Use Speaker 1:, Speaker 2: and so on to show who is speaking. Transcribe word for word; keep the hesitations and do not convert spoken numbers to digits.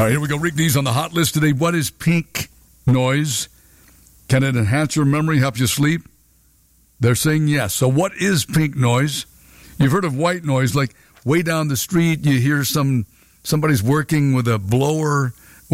Speaker 1: All right, here we go. Rick Dees on the hot list today. What is pink noise? Can it enhance your memory, help you sleep? They're saying yes. So what is pink noise? You've heard of white noise, like way down the street, you hear some somebody's working with a blower